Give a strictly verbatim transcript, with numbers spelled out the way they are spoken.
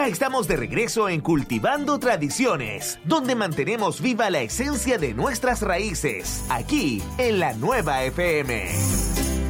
Ya estamos de regreso en Cultivando Tradiciones, donde mantenemos viva la esencia de nuestras raíces, aquí en la Nueva F M.